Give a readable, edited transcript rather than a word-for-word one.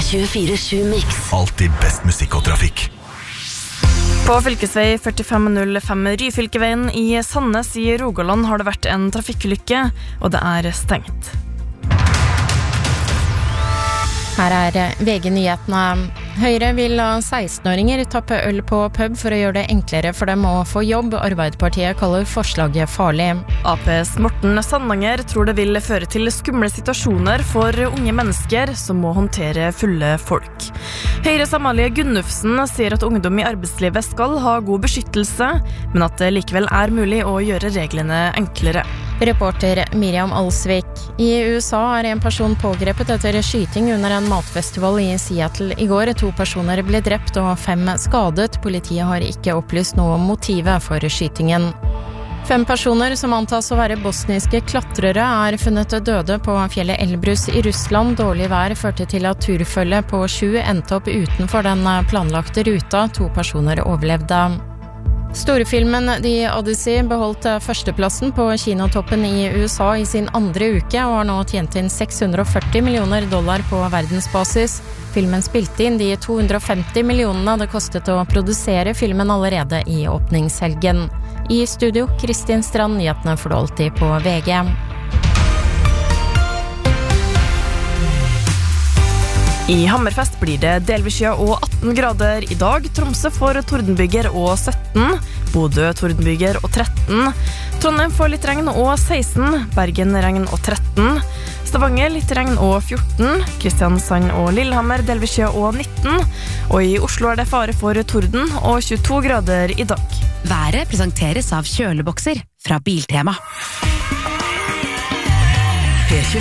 24/7 Mix. Alltid best musikk og trafikk. På fylkesvei 4505 Ryfylkeveien i Sandnes i Rogaland har det vært en trafikkulykke, og det er stengt. Her VG-nyhetene. Høyre vil la 16-åringer tappe øl på pub for å gjøre det enklere for dem å få jobb. Arbeiderpartiet kaller forslaget farlig. APs Morten Sandanger tror det vil føre til skumle situasjoner for unge mennesker som må håndtere fulle folk. Høyres Amalie Gunnufsen sier at ungdom i arbeidslivet skal ha god beskyttelse, men at det likevel er mulig å gjøre reglene enklere. Reporter Miriam Alsvik. I USA er en person pågrepet etter skyting under en matfestival i Seattle i går. 2 personer ble drept og 5 skadet. Politiet har ikke opplyst noe om motivet for skytingen. 5 personer som antas å være bosniske klatrere er funnet døde på fjellet Elbrus i Russland. Dårlig vær førte til at turfølget på 7 endte opp utenfor den planlagte ruta. 2 personer overlevde. Storfilmen The Odyssey beholdt førsteplassen på kinotoppen i USA i sin andre uke og har nå tjent inn $640 millioner på verdensbasis. Filmen spilte inn de 250 millionene det kostet å produsere filmen allerede i åpningshelgen. I studio, Kristin Strand, nyhetene får du alltid på VG. I Hammerfest blir det delvis skya og 18 grader i dag. Tromsø får tordenbyger og 17. Bodø tordenbyger og 13. Trondheim får litt regn og 16. Bergen regn og 13. Stavanger litt regn og 14. Kristiansand og Lillehammer delvis skya og 19. Og i Oslo er det fare for torden og 22 grader i dag. Været presenteres av kjølebokser fra Biltema.